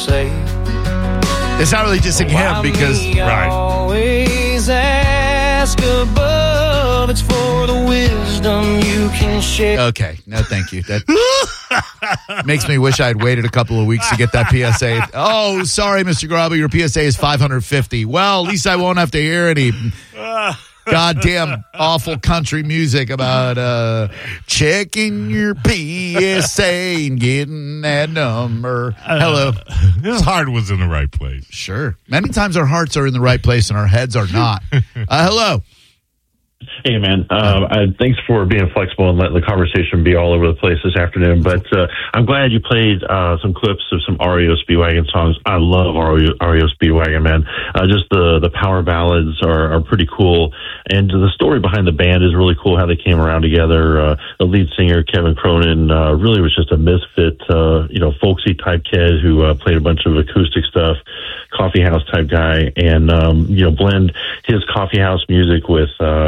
It's not really dissing him because always ask above. It's for the wisdom you can share. Okay, no, thank you. That makes me wish I'd waited a couple of weeks to get that PSA. Oh, sorry, Mr. Garabo, your PSA is 550. Well, at least I won't have to hear any goddamn awful country music about checking your PSA and getting that number. Hello. His heart was in the right place. Sure. Many times our hearts are in the right place and our heads are not. Hello. Hey, man. Thanks for being flexible and letting the conversation be all over the place this afternoon. But I'm glad you played some clips of some REO Speedwagon songs. I love REO Speedwagon, man. Just the power ballads are pretty cool. And the story behind the band is really cool, how they came around together. The lead singer, Kevin Cronin, really was just a misfit, folksy type kid who played a bunch of acoustic stuff, coffee house type guy, and, blend his coffee house music with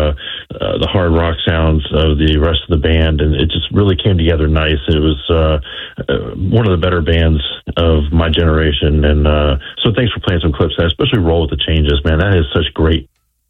the hard rock sounds of the rest of the band, and it just really came together nice. It was one of the better bands of my generation, and so thanks for playing some clips. I especially Roll with the Changes, man. That is such great.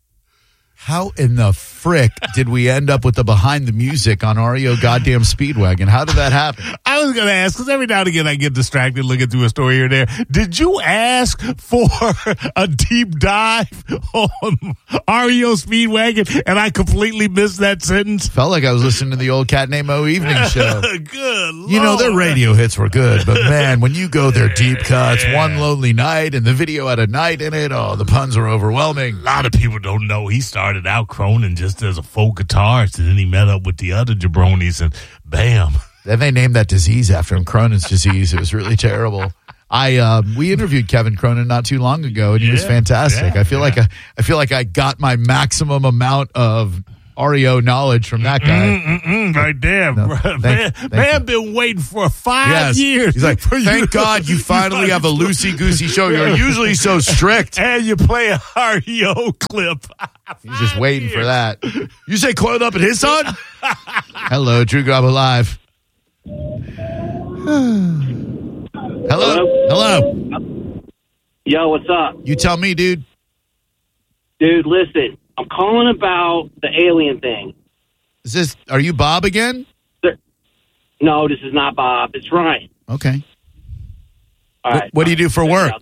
How in the frick did we end up with the behind the music on REO goddamn Speedwagon? How did that happen? I was going to ask, because every now and again I get distracted looking through a story here and there. Did you ask for a deep dive on REO Speedwagon and I completely missed that sentence? Felt like I was listening to the old Cat Named Mo evening show. Good Lord. You know, their radio hits were good, but man, when you go their deep cuts, One Lonely Night, and the video had a night in it, the puns were overwhelming. A lot of people don't know he started out Cronin just as a folk guitarist, and then he met up with the other jabronis, and bam. Then they named that disease after him, Cronin's disease. It was really terrible. We interviewed Kevin Cronin not too long ago, and he was fantastic. I feel like I got my maximum amount of REO knowledge from that guy. Right there. No, man been waiting for 5 years. He's like, thank God you finally have a loosey-goosey show. You're usually so strict. And you play a REO clip. He's just waiting for that. You say coiled up at his son? Hello, Drew Garabo Live. Hello. Yo, what's up? You tell me, dude. Dude, listen. I'm calling about the alien thing. Are you Bob again? No, this is not Bob. It's Ryan. Okay. All right. What do you do for work?